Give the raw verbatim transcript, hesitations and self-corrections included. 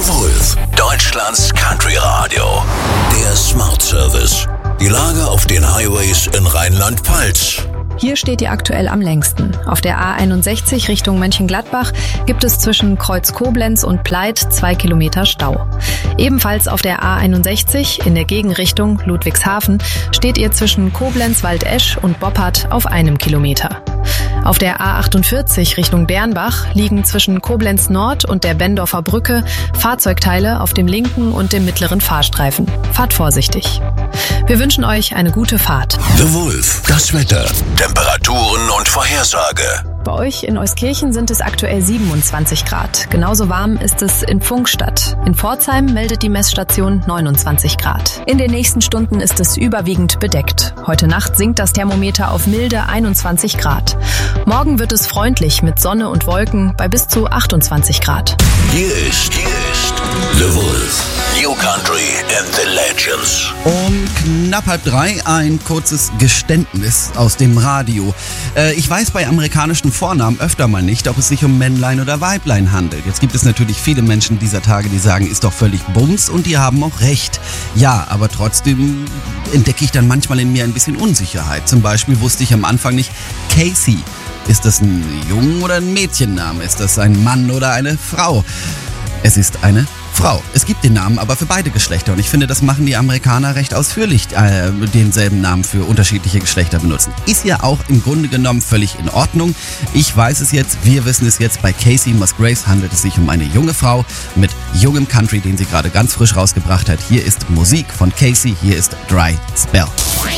The Wolf, Deutschlands Country Radio. Der Smart Service. Die Lage auf den Highways in Rheinland-Pfalz. Hier steht ihr aktuell am längsten. Auf der A einundsechzig Richtung Mönchengladbach gibt es zwischen Kreuz Koblenz und Pleit zwei Kilometer Stau. Ebenfalls auf der A einundsechzig in der Gegenrichtung Ludwigshafen steht ihr zwischen Koblenz, Waldesch und Boppard auf einem Kilometer. Auf der A achtundvierzig Richtung Bernbach liegen zwischen Koblenz Nord und der Benndorfer Brücke Fahrzeugteile auf dem linken und dem mittleren Fahrstreifen. Fahrt vorsichtig. Wir wünschen euch eine gute Fahrt. The Wolf, das Wetter, Temperaturen und Vorhersage. Bei euch in Euskirchen sind es aktuell siebenundzwanzig Grad. Genauso warm ist es in Pfungstadt. In Pforzheim meldet die Messstation neunundzwanzig Grad. In den nächsten Stunden ist es überwiegend bedeckt. Heute Nacht sinkt das Thermometer auf milde einundzwanzig Grad. Morgen wird es freundlich mit Sonne und Wolken bei bis zu achtundzwanzig Grad. Hier ist, hier ist The Wolf, New Country and the Legends. Um knapp halb drei ein kurzes Geständnis aus dem Radio. Äh, ich weiß bei amerikanischen Vornamen öfter mal nicht, ob es sich um Männlein oder Weiblein handelt. Jetzt gibt es natürlich viele Menschen dieser Tage, die sagen, ist doch völlig Bums, und die haben auch recht. Ja, aber trotzdem entdecke ich dann manchmal in mir ein bisschen Unsicherheit. Zum Beispiel wusste ich am Anfang nicht, Casey. Ist das ein Jungen- oder ein Mädchenname? Ist das ein Mann oder eine Frau? Es ist eine Frau. Es gibt den Namen aber für beide Geschlechter, und ich finde, das machen die Amerikaner recht ausführlich, äh, denselben Namen für unterschiedliche Geschlechter benutzen. Ist ja auch im Grunde genommen völlig in Ordnung. Ich weiß es jetzt, wir wissen es jetzt, bei Casey Musgraves handelt es sich um eine junge Frau mit jungem Country, den sie gerade ganz frisch rausgebracht hat. Hier ist Musik von Casey, hier ist Dry Spell.